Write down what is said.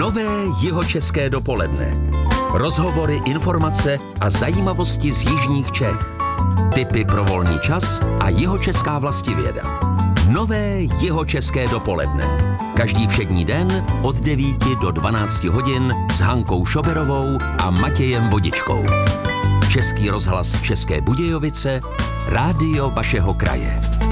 Nové jihočeské dopoledne. Rozhovory, informace a zajímavosti z jižních Čech. Tipy pro volný čas a jihočeská vlastivěda. Nové jihočeské dopoledne. Každý všední den od 9 do 12 hodin s Hankou Šoberovou a Matějem Vodičkou. Český rozhlas České Budějovice, rádio vašeho kraje.